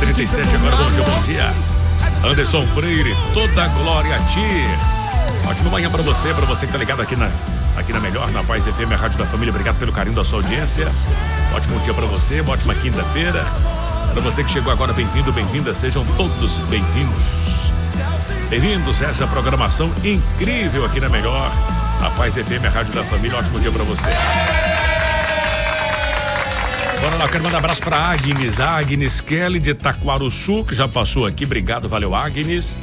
10h37 agora, bom dia. Anderson Freire, toda glória a ti. Ótima manhã pra você que tá ligado aqui na Melhor, na Paz FM, a Rádio da Família. Obrigado pelo carinho da sua audiência. Ótimo dia pra você, uma ótima quinta-feira. Para você que chegou agora, bem-vindo, bem-vinda, sejam todos bem-vindos. Bem-vindos a essa programação incrível aqui na Melhor, a Paz FM, a Rádio da Família. Ótimo dia pra você. Bora lá, quero mandar um abraço pra Agnes Kelly de Taquaruçu, que já passou aqui. Obrigado, valeu, Agnes.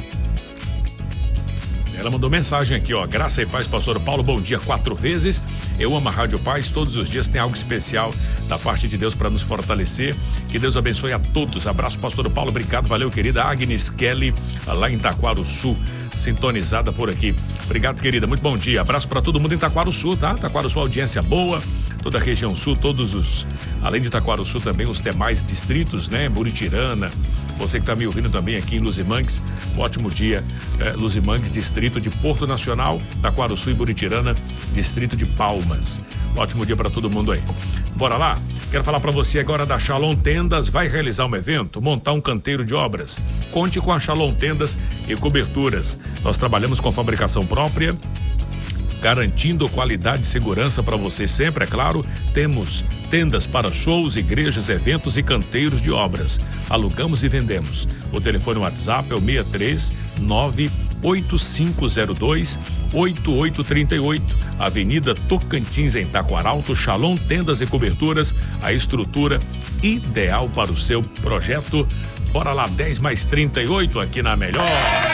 Ela mandou mensagem aqui, ó. Graça e paz, pastor Paulo, bom dia 4 vezes. Eu amo a Rádio Paz, todos os dias tem algo especial da parte de Deus para nos fortalecer. Que Deus abençoe a todos. Abraço, pastor Paulo, obrigado, valeu, querida Agnes Kelly, lá em Taquaruçu, sintonizada por aqui. Obrigado, querida, muito bom dia. Abraço para todo mundo em Taquaruçu, tá? Taquaruçu, audiência boa, toda a região sul, além de Taquaruçu também os demais distritos, né? Buritirana, você que tá me ouvindo também aqui em Luzimangues, um ótimo dia. Luzimangues, distrito de Porto Nacional, Taquaruçu e Buritirana, distrito de Palmas. Ótimo dia para todo mundo aí. Bora lá? Quero falar para você agora da Shalom Tendas. Vai realizar um evento, montar um canteiro de obras. Conte com a Shalom Tendas e Coberturas. Nós trabalhamos com fabricação própria, garantindo qualidade e segurança para você sempre, é claro. Temos tendas para shows, igrejas, eventos e canteiros de obras. Alugamos e vendemos. O telefone WhatsApp é o 639-8502-8838. Avenida Tocantins, em Taquaralto. Shalom Tendas e Coberturas, a estrutura ideal para o seu projeto. Bora lá, 10h38 aqui na Melhor.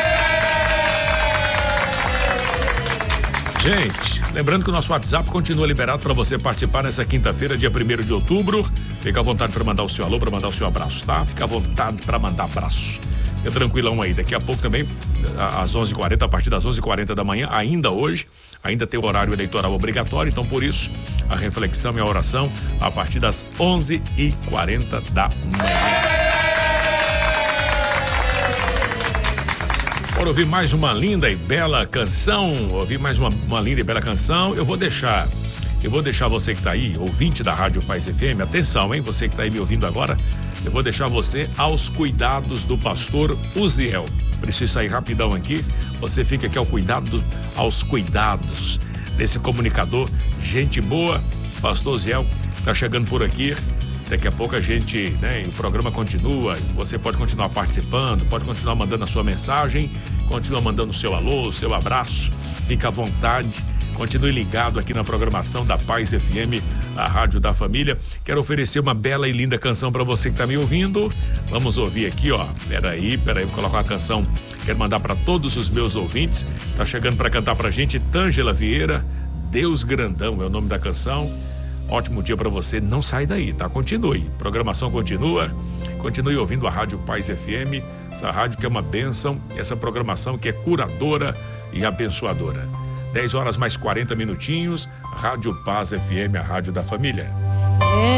Gente, lembrando que o nosso WhatsApp continua liberado para você participar nessa quinta-feira, dia 1º de outubro. Fica à vontade para mandar o seu alô, para mandar o seu abraço, tá? Fica à vontade para mandar abraço. Fica tranquilão aí. Daqui a pouco também, às 11h40, a partir das 11h40 da manhã, ainda hoje, ainda tem o horário eleitoral obrigatório. Então, por isso, a reflexão e a oração a partir das 11h40 da manhã. Bora ouvir mais uma linda e bela canção. Eu vou deixar você que tá aí, ouvinte da Rádio Paz FM, atenção, hein? Você que tá aí me ouvindo agora, eu vou deixar você aos cuidados do pastor Uziel. Preciso sair rapidão aqui. Você fica aqui aos cuidados desse comunicador, gente boa, pastor Uziel, tá chegando por aqui. Daqui a pouco a gente, né, o programa continua, você pode continuar participando, pode continuar mandando a sua mensagem, continua mandando o seu alô, o seu abraço, fica à vontade, continue ligado aqui na programação da Paz FM, a Rádio da Família. Quero oferecer uma bela e linda canção para você que está me ouvindo. Vamos ouvir aqui, ó. Peraí, vou colocar uma canção. Quero mandar para todos os meus ouvintes. Tá chegando para cantar pra gente Tângela Vieira, Deus Grandão é o nome da canção. Ótimo dia para você, não sai daí, tá? Continue, programação continua, continue ouvindo a Rádio Paz FM, essa rádio que é uma bênção, essa programação que é curadora e abençoadora. 10h mais 40 minutinhos, Rádio Paz FM, a Rádio da Família.